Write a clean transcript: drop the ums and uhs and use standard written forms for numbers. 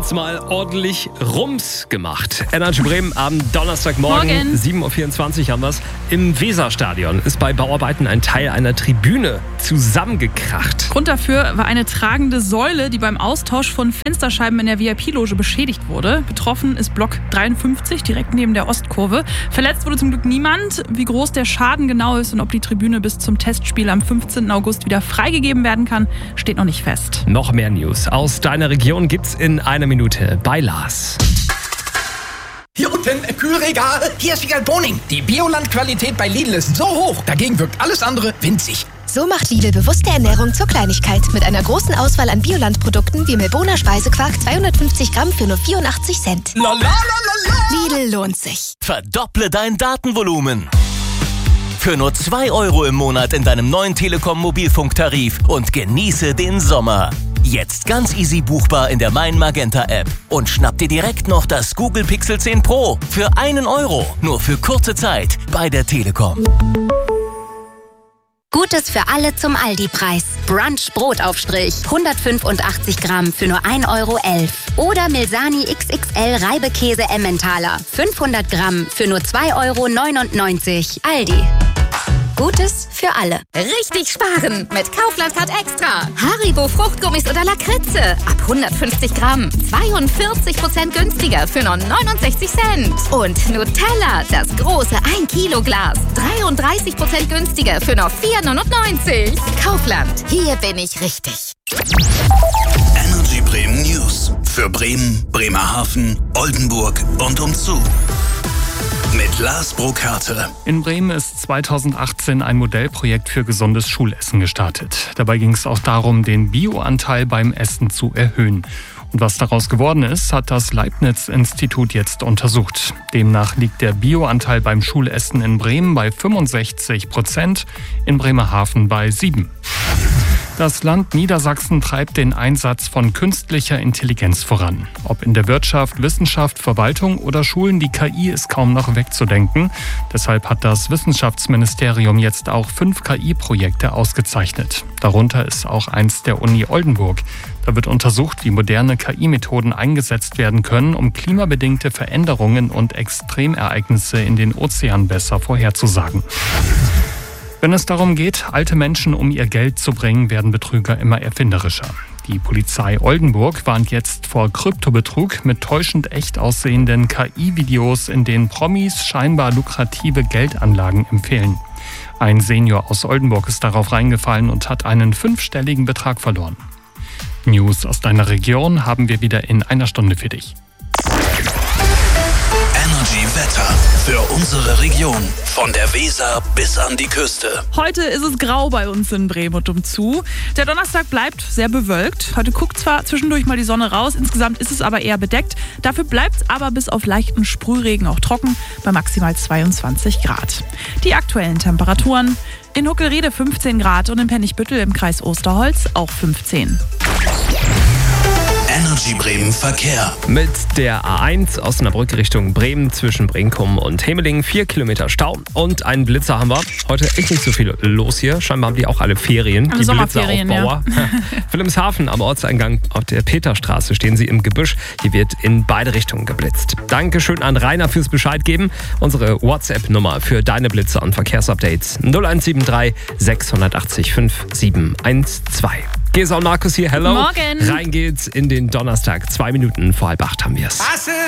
wird's mal ordentlich Rums gemacht. Energy Bremen am Donnerstagmorgen, 7.24 Uhr haben wir's. Im Weserstadion ist bei Bauarbeiten ein Teil einer Tribüne zusammengekracht. Grund dafür war eine tragende Säule, die beim Austausch von Fensterscheiben in der VIP-Loge beschädigt wurde. Betroffen ist Block 53, direkt neben der Ostkurve. Verletzt wurde zum Glück niemand. Wie groß der Schaden genau ist und ob die Tribüne bis zum Testspiel am 15. August wieder freigegeben werden kann, steht noch nicht fest. Noch mehr News aus deiner Region gibt's in einer Minute bei Lars. Hier unten im Kühlregal. Hier ist Wiegald Boning. Die Bioland-Qualität bei Lidl ist so hoch. Dagegen wirkt alles andere winzig. So macht Lidl bewusste Ernährung zur Kleinigkeit. Mit einer großen Auswahl an Bioland-Produkten wie Melboner Speisequark 250 Gramm für nur 84 Cent. La la la la la. Lidl lohnt sich. Verdopple dein Datenvolumen. Für nur 2 € im Monat in deinem neuen Telekom-Mobilfunktarif und genieße den Sommer. Jetzt ganz easy buchbar in der Mein Magenta App. Und schnapp dir direkt noch das Google Pixel 10 Pro für 1 €. Nur für kurze Zeit bei der Telekom. Gutes für alle zum Aldi-Preis. Brunch Brotaufstrich, 185 Gramm für nur 1,11 €. Oder Milsani XXL Reibekäse Emmentaler, 500 Gramm für nur 2,99 €. Aldi. Gutes für alle. Richtig sparen mit Kaufland Card Extra. Haribo Fruchtgummis oder Lakritze. Ab 150 Gramm. 42% günstiger für nur 69 Cent. Und Nutella, das große 1 Kilo Glas. 33% günstiger für nur 4,99 €. Kaufland. Hier bin ich richtig. Energy Bremen News. Für Bremen, Bremerhaven, Oldenburg und umzu. Mit Lars Burkhardt. In Bremen ist 2018 ein Modellprojekt für gesundes Schulessen gestartet. Dabei ging es auch darum, den Bioanteil beim Essen zu erhöhen. Und was daraus geworden ist, hat das Leibniz-Institut jetzt untersucht. Demnach liegt der Bioanteil beim Schulessen in Bremen bei 65%, in Bremerhaven bei 7%. Das Land Niedersachsen treibt den Einsatz von künstlicher Intelligenz voran. Ob in der Wirtschaft, Wissenschaft, Verwaltung oder Schulen, die KI ist kaum noch wegzudenken. Deshalb hat das Wissenschaftsministerium jetzt auch 5 KI-Projekte ausgezeichnet. Darunter ist auch eins der Uni Oldenburg. Da wird untersucht, wie moderne KI-Methoden eingesetzt werden können, um klimabedingte Veränderungen und Extremereignisse in den Ozeanen besser vorherzusagen. Wenn es darum geht, alte Menschen um ihr Geld zu bringen, werden Betrüger immer erfinderischer. Die Polizei Oldenburg warnt jetzt vor Kryptobetrug mit täuschend echt aussehenden KI-Videos, in denen Promis scheinbar lukrative Geldanlagen empfehlen. Ein Senior aus Oldenburg ist darauf reingefallen und hat einen 5-stelligen Betrag verloren. News aus deiner Region haben wir wieder in einer Stunde für dich. Energy Wetter für unsere Region. Von der Weser bis an die Küste. Heute ist es grau bei uns in Bremen und umzu. Der Donnerstag bleibt sehr bewölkt. Heute guckt zwar zwischendurch mal die Sonne raus, insgesamt ist es aber eher bedeckt. Dafür bleibt es aber bis auf leichten Sprühregen auch trocken bei maximal 22 Grad. Die aktuellen Temperaturen: in Huckelriede 15 Grad und in Pennigbüttel im Kreis Osterholz auch 15. Energy Bremen Verkehr. Mit der A1 Osnabrück Richtung Bremen zwischen Brinkum und Hemelingen 4 Kilometer Stau und einen Blitzer haben wir. Heute echt nicht so viel los hier. Scheinbar haben die auch alle Ferien. Alle die Sommerferien, Blitzeraufbauer. Ja. Wilhelmshaven am Ortseingang auf der Peterstraße stehen sie im Gebüsch. Hier wird in beide Richtungen geblitzt. Dankeschön an Rainer fürs Bescheid geben. Unsere WhatsApp-Nummer für deine Blitzer und Verkehrsupdates 0173 680 5712. Gesa und Markus hier, hello. Morgen. Rein geht's in den Donnerstag. 2 Minuten vor 7:30 haben wir's.